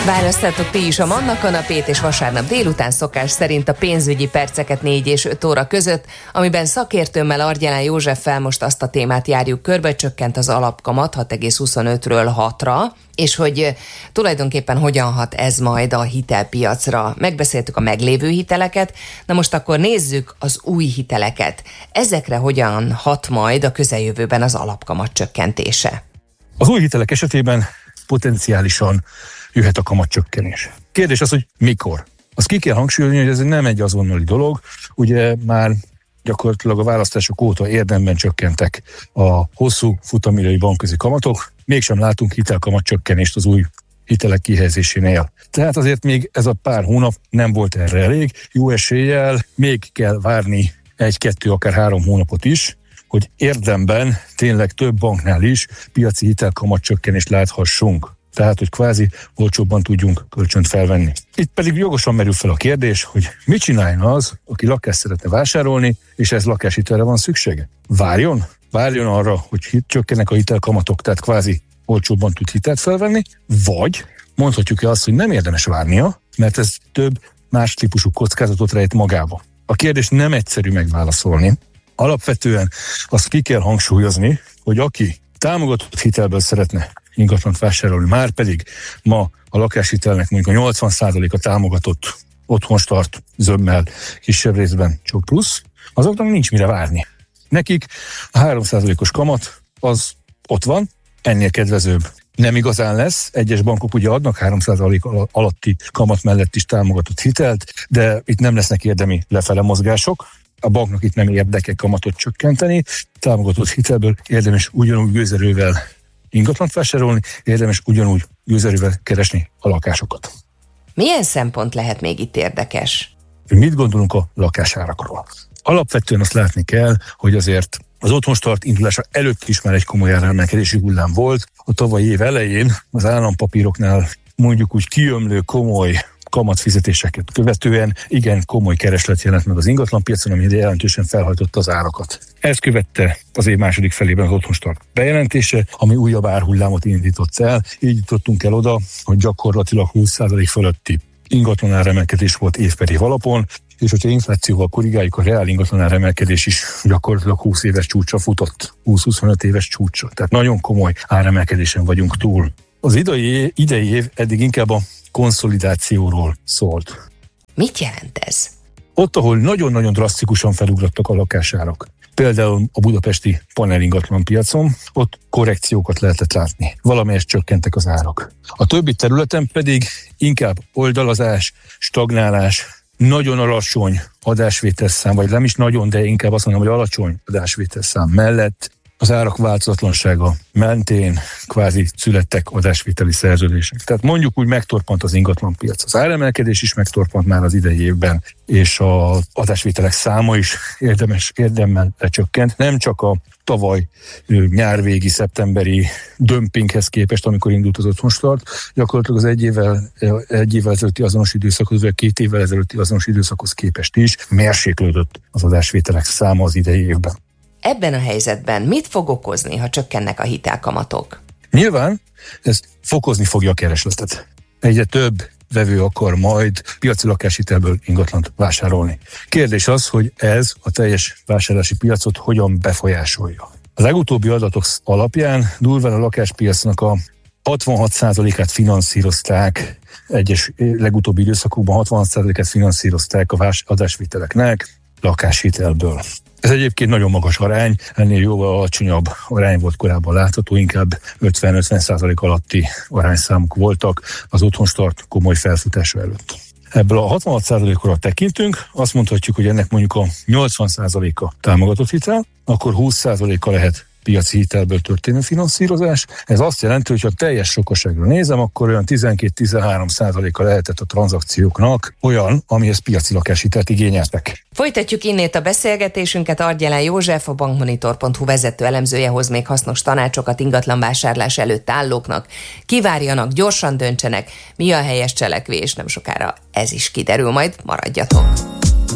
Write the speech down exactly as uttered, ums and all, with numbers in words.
Választhatok ti is a Manna kanapét, és vasárnap délután szokás szerint a pénzügyi perceket négy és öt óra között, amiben szakértőmmel, Argyelán Józseffel most azt a témát járjuk körbe, csökkent az alapkamat hat egész huszonötről hatra, és hogy tulajdonképpen hogyan hat ez majd a hitelpiacra. Megbeszéltük a meglévő hiteleket, na most akkor nézzük az új hiteleket. Ezekre hogyan hat majd a közeljövőben az alapkamat csökkentése? Az új hitelek esetében potenciálisan jöhet a kamatcsökkenés. Kérdés az, hogy mikor. Azt ki kell hangsúlyozni, hogy ez nem egy azonnali dolog. Ugye már gyakorlatilag a választások óta érdemben csökkentek a hosszú futamidejű bankközi kamatok, mégsem látunk hitelkamatcsökkenést az új hitelek kihelyezésénél. Tehát azért még ez a pár hónap nem volt erre elég. Jó eséllyel még kell várni egy-kettő, akár három hónapot is, hogy érdemben tényleg több banknál is piaci hitelkamatcsökkenést láthassunk. Tehát, hogy kvázi olcsóbban tudjunk kölcsönt felvenni. Itt pedig jogosan merül fel a kérdés, hogy mit csináljon az, aki lakást szeretne vásárolni, és ez lakáshitelre van szüksége? Várjon? Várjon arra, hogy csökkennek a hitelkamatok, tehát kvázi olcsóbban tud hitelt felvenni, vagy mondhatjuk-e azt, hogy nem érdemes várnia, mert ez több más típusú kockázatot rejt magába. A kérdés nem egyszerű megválaszolni. Alapvetően azt ki kell hangsúlyozni, hogy aki támogatott hitelből szeretne ingatlant vásárolni, már pedig ma a lakáshitelnek mondjuk a nyolcvan százaléka támogatott otthonstart zömmel, kisebb részben csak plusz, azoknak nincs mire várni. Nekik a három százalékos kamat az ott van, ennél kedvezőbb nem igazán lesz. Egyes bankok ugye adnak három százalék alatti kamat mellett is támogatott hitelt, de itt nem lesznek érdemi lefele mozgások. A banknak itt nem érdeke kamatot csökkenteni, támogatott hitelből érdemes ugyanúgy gőzerővel ingatlant vásárolni, érdemes ugyanúgy gőzerővel keresni a lakásokat. Milyen szempont lehet még itt érdekes? Mit gondolunk a lakásárakról? Alapvetően azt látni kell, hogy azért az otthonstart indulása előtt is már egy komoly áremelkedési hullám volt. A tavalyi év elején az állampapíroknál mondjuk úgy kiömlő komoly kamatfizetéseket követően igen komoly kereslet jelent meg az ingatlanpiacon, ami jelentősen felhajtotta az árakat. Ezt követte az év második felében az otthonstart bejelentése, ami újabb árhullámot indított el. Így jutottunk el oda, hogy gyakorlatilag húsz százalék fölötti ingatlan áremelkedés volt év per év alapon, és hogyha inflációval korrigáljuk, a reál ingatlan áremelkedés is gyakorlatilag húsz éves csúcsra futott, húsz-huszonöt éves csúcsra. Tehát nagyon komoly áremelkedésen vagyunk túl. Az idei, idei év eddig inkább a konszolidációról szólt. Mit jelent ez? Ott, ahol nagyon-nagyon drasztikusan felugrottak a lakásárak, például a budapesti panelingatlan piacon, ott korrekciókat lehetett látni. Valamelyest csökkentek az árak. A többi területen pedig inkább oldalazás, stagnálás, nagyon alacsony adásvételszám, vagy nem is nagyon, de inkább azt mondom, hogy alacsony adásvételszám mellett az árak változatlansága mentén kvázi születtek adásvételi szerződések. Tehát mondjuk úgy megtorpant az ingatlanpiac. Az áremelkedés is megtorpant már az idei évben, és az adásvételek száma is érdemes, érdemmel lecsökkent. Nem csak a tavaly nyárvégi, szeptemberi dömpinghez képest, amikor indult az otthonstart, gyakorlatilag az egy évvel, egy évvel ezelőtti azonos időszakhoz, vagy két évvel ezelőtti azonos időszakhoz képest is mérséklődött az adásvételek száma az idei évben. Ebben a helyzetben mit fog okozni, ha csökkennek a hitelkamatok? Nyilván ez fokozni fogja a keresletet. Egyre több vevő akar majd piaci lakáshitelből ingatlant vásárolni. Kérdés az, hogy ez a teljes vásárlási piacot hogyan befolyásolja. Az legutóbbi adatok alapján durván a lakáspiacnak a hatvanhat százalékát finanszírozták, egyes legutóbbi időszakokban hatvanhat százalékát finanszírozták a adásvételeknek lakáshitelből. Ez egyébként nagyon magas arány, ennél jóval alacsonyabb arány volt korábban látható, inkább ötven-ötven százalék alatti arányszámok voltak az otthonstart komoly felfutása előtt. Ebből a hatvanhat százalékra tekintünk, azt mondhatjuk, hogy ennek mondjuk a nyolcvan százaléka támogatott hitel, akkor húsz százaléka lehet piaci hitelből történő finanszírozás. Ez azt jelenti, hogy ha teljes sokaságra nézem, akkor olyan tizenkét-tizenhárom százaléka lehetett a tranzakcióknak olyan, amihez piaci lakáshitelt igényeltek. Folytatjuk innét a beszélgetésünket. Argyelán József, a bankmonitor pont hu vezető elemzője hoz még hasznos tanácsokat ingatlanvásárlás előtt állóknak. Kivárjanak, gyorsan döntsenek, mi a helyes cselekvés, nem sokára ez is kiderül, majd maradjatok.